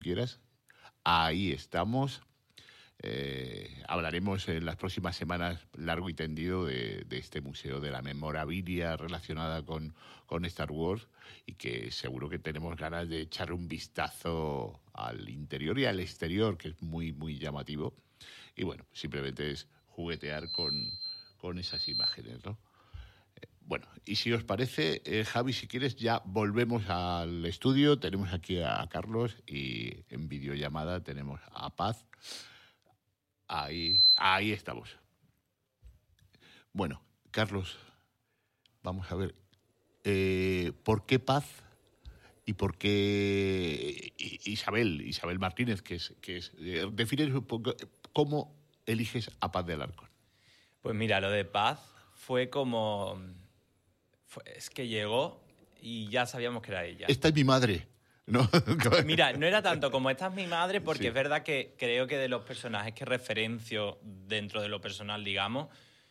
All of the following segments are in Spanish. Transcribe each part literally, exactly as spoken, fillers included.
quieras. Ahí estamos. Eh, hablaremos en las próximas semanas largo y tendido de, de este museo, de la memorabilia relacionada con, con Star Wars, y que seguro que tenemos ganas de echar un vistazo al interior y al exterior, que es muy, muy llamativo. Y bueno, simplemente es juguetear con, con esas imágenes, ¿no? Eh, bueno, y si os parece, eh, Javi, si quieres, ya volvemos al estudio. Tenemos aquí a Carlos y en videollamada tenemos a Paz. Ahí, ahí estamos. Bueno, Carlos, vamos a ver. Eh, ¿Por qué Paz y por qué Isabel, Isabel Martínez, que es, que es eh, defines un poco cómo eliges a Paz de Alarcón? Pues mira, lo de Paz fue como... Fue, es que llegó y ya sabíamos que era ella. Esta es mi madre. No. Mira, no era tanto como esta es mi madre, porque Sí. es verdad que creo que de los personajes que referencio dentro de lo personal, digamos,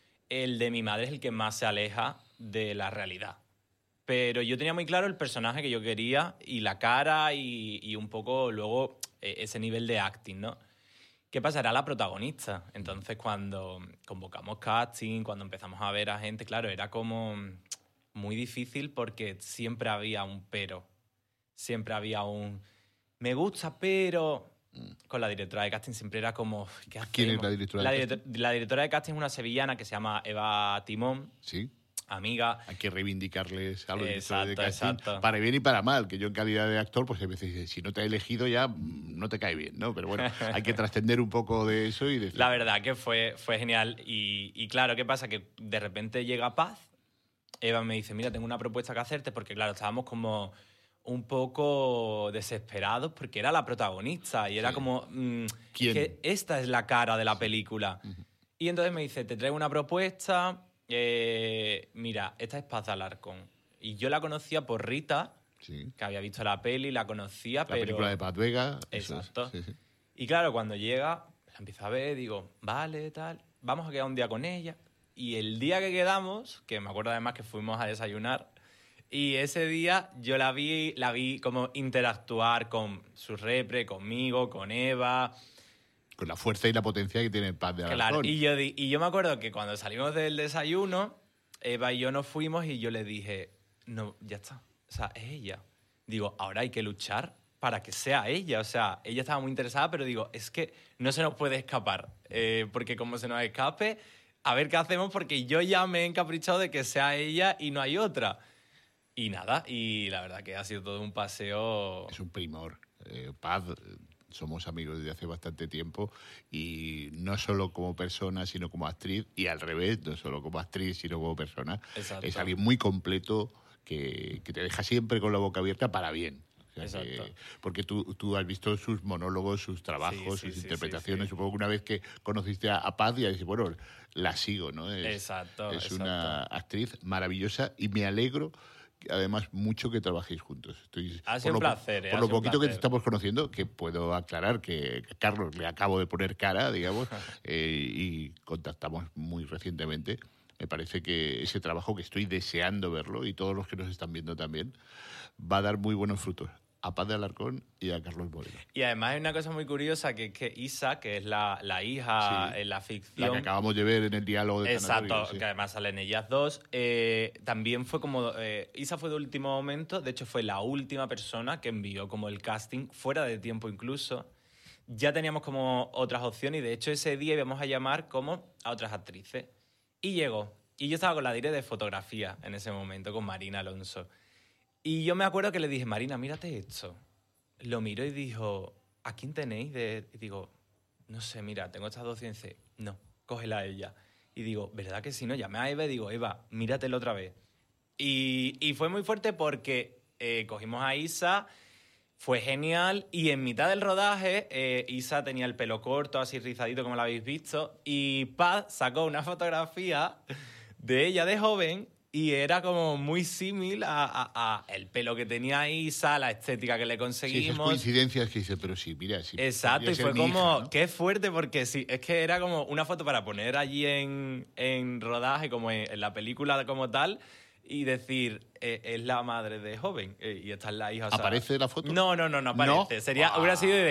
el de mi madre es el que más se aleja de la realidad. Pero yo tenía muy claro el personaje que yo quería y la cara y, y un poco luego ese nivel de acting, ¿no? ¿Qué pasa? Era la protagonista. Entonces, cuando convocamos casting, cuando empezamos a ver a gente, claro, era como muy difícil porque siempre había un pero. Siempre había un... Me gusta, pero... Con la directora de casting siempre era como... ¿qué hacemos? ¿Quién es la directora la de director, casting? La directora de casting es una sevillana que se llama Eva Timón. Sí. Amiga. Hay que reivindicarles a los Exacto, directores de casting, exacto. para bien y para mal, que yo en calidad de actor, pues a veces si no te ha elegido ya no te cae bien, ¿no? Pero bueno, hay que trascender un poco de eso y decir... La verdad que fue, fue genial. Y, y claro, ¿qué pasa? Que de repente llega Paz, Eva me dice, mira, tengo una propuesta que hacerte, porque claro, estábamos como un poco desesperados porque era la protagonista y era Sí. como, mmm, ¿Quién? que esta es la cara de la película. Uh-huh. Y entonces me dice, te traigo una propuesta... Eh, mira, esta es Paz de Alarcón. Y yo la conocía por Rita, sí. que había visto la peli, la conocía, la pero... La película de Paz Vega. Exacto. Es, sí, sí. Y claro, cuando llega, la empiezo a ver, digo, vale, tal, vamos a quedar un día con ella. Y el día que quedamos, que me acuerdo además que fuimos a desayunar, y ese día yo la vi, la vi como interactuar con su repre, conmigo, con Eva... Con la fuerza y la potencia que tiene Paz de Alarcón. Claro, y yo, y yo me acuerdo que cuando salimos del desayuno, Eva y yo nos fuimos y yo le dije, no, ya está, o sea, es ella. Digo, ahora hay que luchar para que sea ella, o sea, ella estaba muy interesada, pero digo, es que no se nos puede escapar, eh, porque como se nos escape, a ver qué hacemos, porque yo ya me he encaprichado de que sea ella y no hay otra. Y nada, y la verdad que ha sido todo un paseo... Es un primor. Eh, Paz... Somos amigos desde hace bastante tiempo y no solo como persona, sino como actriz, y al revés, no solo como actriz, sino como persona. Exacto. Es alguien muy completo que, que te deja siempre con la boca abierta para bien. O sea, Exacto. Que, porque tú, tú has visto sus monólogos, sus trabajos, sí, sí, sus sí, interpretaciones. sí, sí. Supongo que una vez que conociste a, a Paz, ya dices, bueno, la sigo, ¿no? Es, exacto. Es exacto. una actriz maravillosa y me alegro además mucho que trabajéis juntos. Estoy, ha sido un placer. Por lo poquito que te estamos conociendo, que puedo aclarar que a Carlos le acabo de poner cara, digamos, eh, y contactamos muy recientemente. Me parece que ese trabajo, que estoy deseando verlo, y todos los que nos están viendo también, va a dar muy buenos frutos. A Paz de Alarcón y a Carlos Moreno. Y además hay una cosa muy curiosa, que es que Isa, que es la, la hija sí, en la ficción... La que acabamos de ver en el diálogo de Exacto, Tanatorio, sí. Que además salen ellas dos. Eh, también fue como... Eh, Isa fue de último momento, de hecho fue la última persona que envió como el casting, fuera de tiempo incluso. Ya teníamos como otras opciones y de hecho ese día íbamos a llamar como a otras actrices. Y llegó. Y yo estaba con la directora de fotografía en ese momento, con Marina Alonso. Y yo me acuerdo que le dije, Marina, mírate esto. Lo miró y dijo, ¿a quién tenéis? De... Y digo, no sé, mira, tengo estas dos opciones. Y dice, no, cógela a ella. Y digo, ¿verdad que sí? No, llamé a Eva y digo, Eva, míratelo otra vez. Y, y fue muy fuerte porque eh, cogimos a Isa, fue genial, y en mitad del rodaje eh, Isa tenía el pelo corto, así rizadito como lo habéis visto, y Paz sacó una fotografía de ella de joven. Y era como muy símil a, a, a el pelo que tenía Isa, la estética que le conseguimos. Sí, esas coincidencias que dice, pero sí, mira, sí. Exacto, y fue mi como, hija, ¿no? qué fuerte, porque sí, es que era como una foto para poner allí en, en rodaje, como en, en la película como tal, y decir, eh, es la madre de Joven, eh, y esta es la hija. O sea, ¿Aparece la foto? No, no, no, no aparece. ¿No? Sería, Ah. hubiera sido